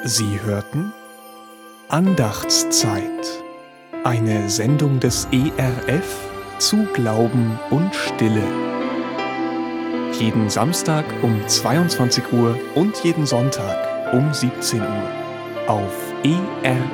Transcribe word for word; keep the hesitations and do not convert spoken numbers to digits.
Sie hörten Andachtszeit, eine Sendung des E R F zu Glauben und Stille. Jeden Samstag um zweiundzwanzig Uhr und jeden Sonntag um siebzehn Uhr auf E R